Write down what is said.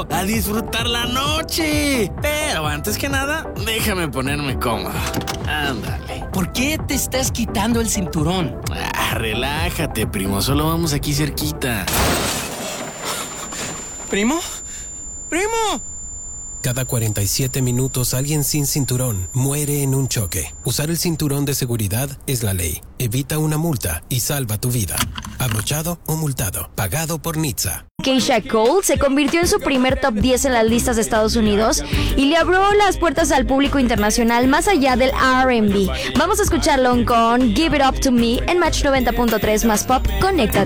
amigo, a disfrutar la noche. Pero antes que nada, déjame ponerme cómodo. Ándale. ¿Por qué te estás quitando el cinturón? Relájate, primo, solo vamos aquí cerquita. ¿Primo? ¡Primo! Cada 47 minutos alguien sin cinturón muere en un choque. Usar el cinturón de seguridad es la ley. Evita una multa y salva tu vida. Abrochado o multado. Pagado por NHTSA. Keisha Cole se convirtió en su primer top 10 en las listas de Estados Unidos y le abrió las puertas al público internacional más allá del R&B. Vamos a escucharlo con Give It Up To Me en Match 90.3 más Pop. Conecta.